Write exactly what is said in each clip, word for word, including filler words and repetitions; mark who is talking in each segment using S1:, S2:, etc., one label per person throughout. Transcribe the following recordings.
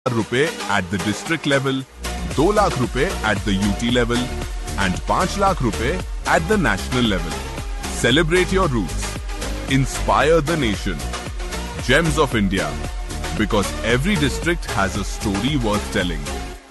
S1: रुपए at the district level, दो लाख रुपए at the U T level and पांच लाख रुपए at the national level. Celebrate your roots. Inspire the nation. Gems of India. Because every district has a story worth telling.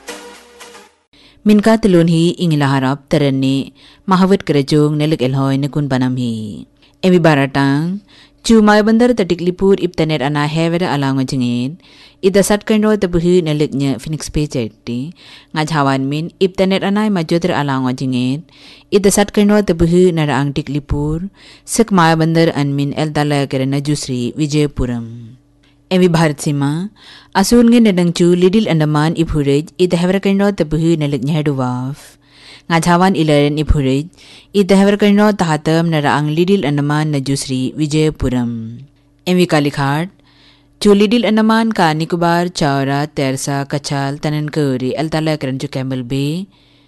S2: Minka telun hi ingila harap terani mahavit kerajung nelik elhoy nekun panam hi. Evi baratang Cumai bandar Tatiklipur iptanet ana hevera alango jingit ida satkanro tabuhi neliknya Phoenix Pejeti ngajhawan min iptanet anai majotra alango jingit ida satkanro tabuhi naraang Tiklipur sikmaya bandar anmin eldala kerana Jusri Vijayapuram Evi Bharat Sima asun nge nedangchu Little Andaman iphurej ida hevera kanro tabuhi neliknya heduwaf ngajhawan ilaren iphurej ida hevera kanro tahatam naraang Little Andaman na Jusri Vijayapuram Evi Kalikhat Chu Little Andaman ka Nicobar Chaura Tersa Kachal Tanankuri Altala Karanju Campbell Bay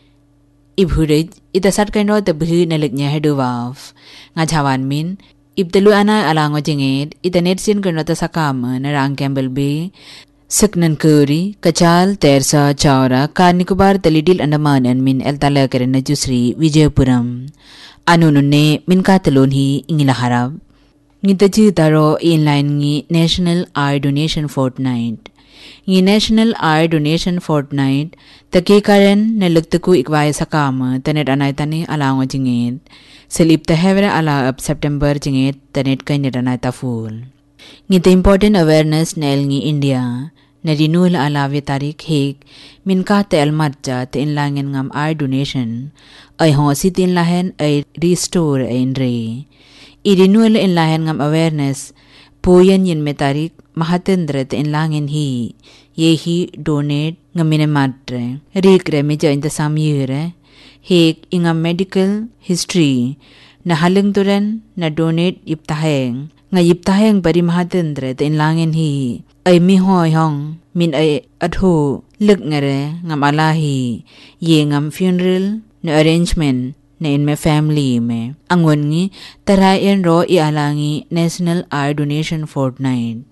S2: iphurej ida sat kanro tabuhi neliknya heduwaf ngajhawan min ibdalu ana alango jingit ida netsin kanro ta sakama naraang Campbell Bay Saknankuri, Kachal, Tersa, Chaura, Karnikubar, the Little Andaman and Min El Talakaran Jusri, Vijayapuram. Anunune, Min Katalonhi, Ingilaharab. Nitaji Taro inline ni National Eye Donation Fortnight. Ni National Eye Donation Fortnight, the Kekaren, Neluktaku Ikwai Sakama, Tanet Anaitani, Alango Jingit. Selip the Hevera Ala up September Jingit, Tanet Kainet Anaita Fool. Ngita important awareness na elngi India na renewal alawi tarik hik minka te almatja te inlangen ngam eye donation ay hosi tin lahen ay restore ay inre. I renewal inlahen ngam awareness puyan yin me tarik mahatendra te inlangen hi yehi donate ngam minematre rikre me ja inta samyure hik ingam medical history na halang turan na donate iptaheng ngayip taheng bari mahatendra te inlangen hi ay mi hoy hong min ay adho leg ngare ngam alahi ye ngam funeral na arrangement na in my family me angon ngi tarayan ro i alangi National Eye Donation Fortnight.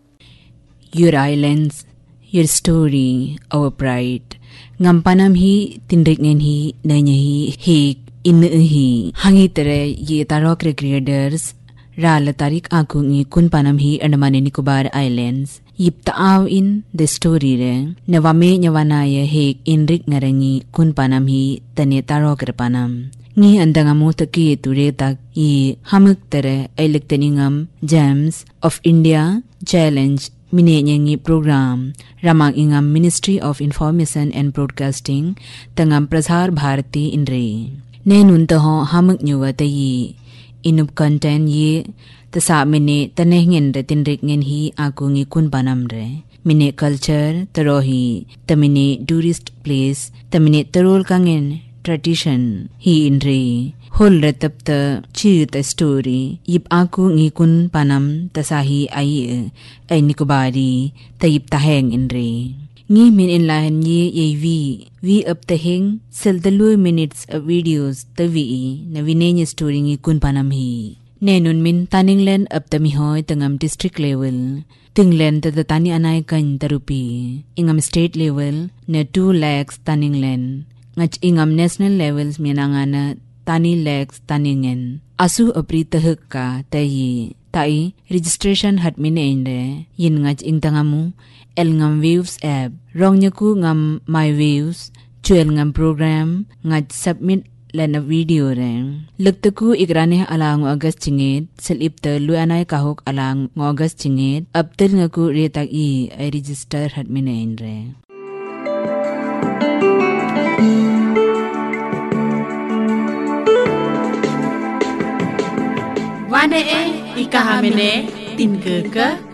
S2: Your islands, your story, our pride. Ngam panam hi tinrik ngen hi nanya hi hik in hi hangi tere ye tarok recreators Rala tarik aku ngi kun panam hi Andaman and Nicobar Islands. Yip taaw in the story re. Nawame nyawanaya hek inrik ngarangi kun panam hi tani tarok panam. Ngi andangamu taki ture tak i hamuk tere ay liktaningam Gems of India Challenge mine nyangi program ramang ingam Ministry of Information and Broadcasting tangam Prasar Bharati inre. Nenun taho hamuk nyuwa tayi inup content ye tasa mine tanehngin re tinrik ngen hi aku ngi kun panam re mine culture tarohi tamine tourist place tamine tarol kangen tradition hi inre hol re tapta chi ta story yip aku ngi kun panam tasa hi ai ai nikobari tayip taheng inre ngi min in lahan ye ye vi vi up the hing sel the lu minutes of videos the vi na vinenya story ngi kun panam hi nenun min taninglen up the mi hoy tangam district level tinglen the tani anai kan tarupi ingam state level na two lakhs taninglen ngach ingam national levels minangana tani lakhs taningen asu apri tahka tayi tai registration hat mine inde yin ngach ingtangamu el ngam views app rong nyaku ngam my views chuel ngam program ngach submit lena video reng luktaku ikrane alang August chingit selipta luanai kahok alang August chingit uptel ngaku retak i I register hat mine inde
S3: wane e ikahamene tin ke ke